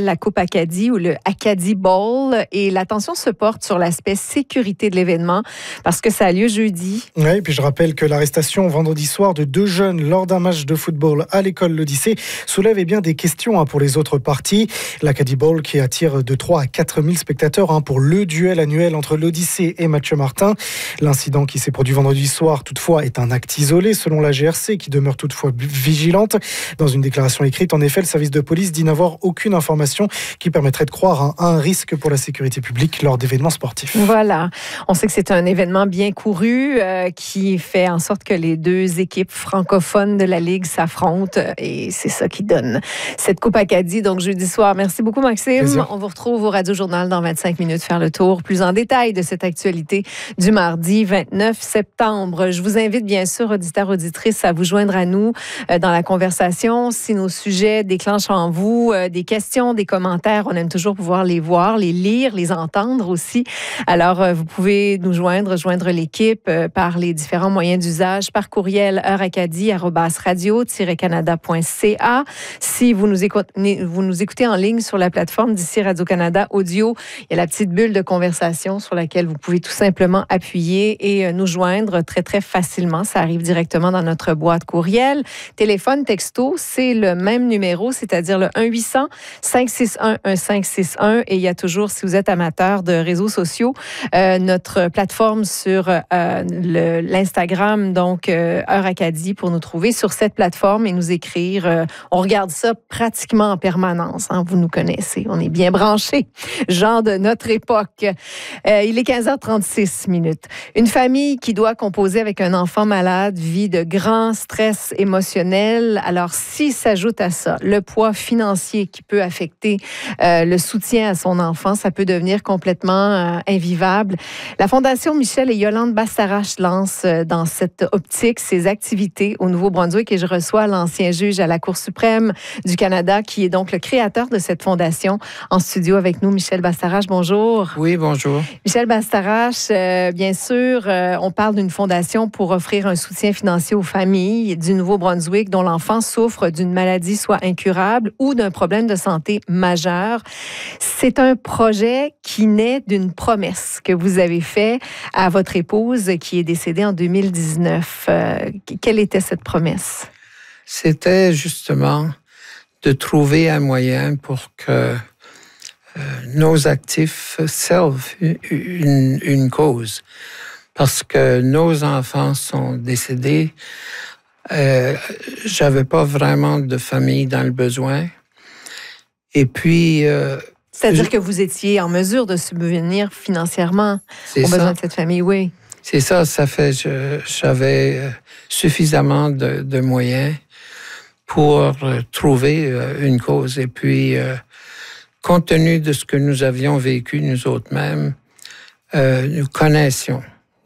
la Coupe Acadie ou le Acadie Bowl. Et l'attention se porte sur l'aspect sécurité de l'événement parce que ça a lieu jeudi. Oui, et puis je rappelle que l'arrestation vendredi soir de 2 jeunes lors d'un match de football à l'école l'Odyssée soulève bien des questions pour les autres parties. L'Acadie Bowl qui attire de 3 à 4 000 spectateurs pour le duel annuel entre l'Odyssée et Mathieu Martin. L'incident qui s'est produit vendredi soir, toutefois, est un acte isolé selon la GRC qui demeure toutefois vigilante. Dans une déclaration écrite, en effet, le service de police dit n'avoir aucune information qui permettrait de croire à un risque pour la sécurité publique lors d'événements sportifs. Voilà. On sait que c'est un événement bien couru qui fait en sorte que les deux équipes francophones de la Ligue s'affrontent et c'est ça qui donne cette Coupe Acadie, donc jeudi soir. Merci beaucoup, Maxime. Plaisir. On vous retrouve au Radio-Journal dans 25 minutes, faire le tour plus en détail de cette actualité du mardi 29 septembre. Je vous invite bien sûr, auditeurs, auditrices, à vous joindre à nous dans la conversation. Si nos sujets déclenchent en vous des questions, des commentaires, on aime toujours pouvoir les voir, les lire, les entendre aussi. Alors, vous pouvez nous joindre l'équipe par les différents moyens d'usage, par courriel heure-acadie@radio-canada.ca. Si vous nous écoutez en ligne sur la plateforme d'ici Radio-Canada Audio, il y a la petite bulle de conversation sur laquelle vous pouvez tout simplement appuyer et nous joindre très, très facilement. Ça arrive directement dans notre boîte courriel. Téléphone, texto, c'est le même numéro, c'est-à-dire le 1-800-561-1561. Et il y a toujours, si vous êtes amateur de réseaux sociaux, notre plateforme sur l'Instagram, donc Heure Acadie, pour nous trouver sur cette plateforme et nous écrire. On regarde ça pratiquement en permanence. Vous nous connaissez, on est bien branchés. Genre de notre époque. Il est 15h36 minutes. Une famille qui doit composer avec un enfant malade vit de grands stress émotionnels. Alors, si s'ajoute à ça le poids financier qui peut affecter le soutien à son enfant, ça peut devenir complètement invivable. La Fondation Michel et Yolande Bastarache lance dans cette optique ses activités au Nouveau-Brunswick et je reçois l'ancien juge à la Cour suprême du Canada qui est donc le créateur de cette fondation en studio avec nous. Michel Bastarache, bonjour. Oui, bonjour. Michel Bastarache, bien sûr, on parle d'une fondation pour offrir un soutien financier aux familles du Nouveau-Brunswick dont l'enfant souffre d'une maladie soit incurable ou d'un problème de santé majeur. C'est un projet qui naît d'une promesse que vous avez faite à votre épouse qui est décédée en 2019. Quelle était cette promesse? C'était justement de trouver un moyen pour que nos actifs servent une cause. Parce que nos enfants sont décédés. J'avais pas vraiment de famille dans le besoin. Et puis... C'est-à-dire que vous étiez en mesure de subvenir financièrement aux besoins de cette famille, oui. C'est ça, j'avais suffisamment de moyens pour trouver une cause. Et puis, compte tenu de ce que nous avions vécu, nous autres mêmes, nous connaissions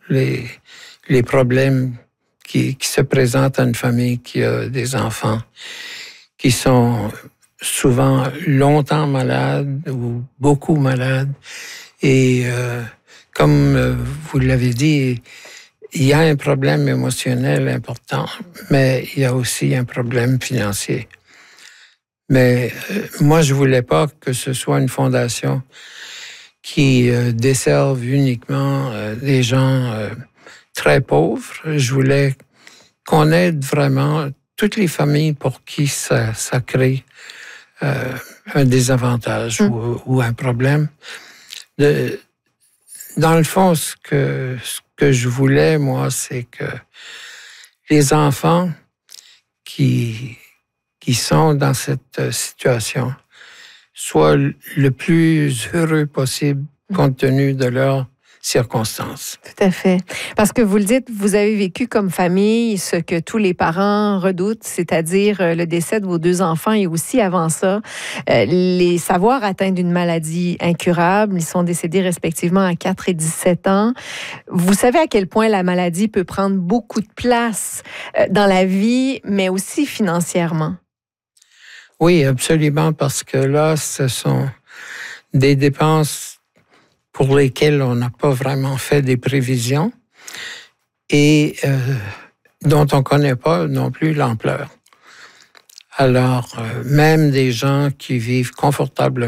les problèmes qui se présentent à une famille qui a des enfants qui sont souvent longtemps malades ou beaucoup malades. Et comme vous l'avez dit, il y a un problème émotionnel important, mais il y a aussi un problème financier. Mais moi, je voulais pas que ce soit une fondation qui desserve uniquement des gens très pauvres. Je voulais qu'on aide vraiment toutes les familles pour qui ça crée un désavantage ou un problème. Dans le fond, ce que je voulais, moi, c'est que les enfants qui sont dans cette situation soient le plus heureux possible compte tenu de leur circonstances. Tout à fait. Parce que vous le dites, vous avez vécu comme famille ce que tous les parents redoutent, c'est-à-dire le décès de vos deux enfants et aussi avant ça, les savoirs atteints d'une maladie incurable. Ils sont décédés respectivement à 4 et 17 ans. Vous savez à quel point la maladie peut prendre beaucoup de place dans la vie, mais aussi financièrement. Oui, absolument, parce que là, ce sont des dépenses pour lesquelles on n'a pas vraiment fait des prévisions et dont on ne connaît pas non plus l'ampleur. Alors, même des gens qui vivent confortablement